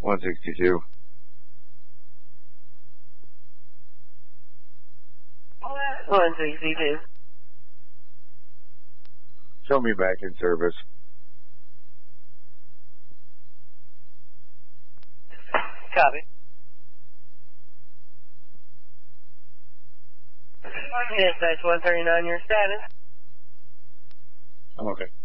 162. 162. Show me back in service. Copy. Dispatch 139, your status. I'm okay.